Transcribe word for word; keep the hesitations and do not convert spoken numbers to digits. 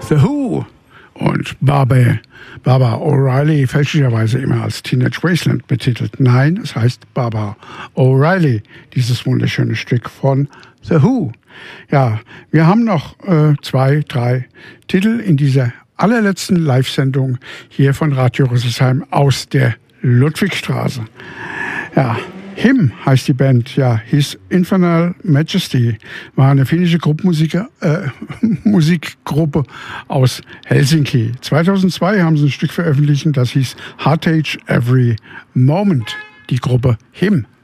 The Who und Barbara, Barbara O'Reilly, fälschlicherweise immer als Teenage Wasteland betitelt. Nein, es heißt Barbara O'Reilly, dieses wunderschöne Stück von The Who. Ja, wir haben noch äh, zwei, drei Titel in dieser allerletzten Live-Sendung hier von Radio Rüsselsheim aus der Ludwigstraße. Ja, Him heißt die Band, ja, His Infernal Majesty, war eine finnische Gruppenmusiker, äh, Musikgruppe aus Helsinki. zweitausendzwei haben sie ein Stück veröffentlicht, das hieß Heartache Every Moment, die Gruppe Him.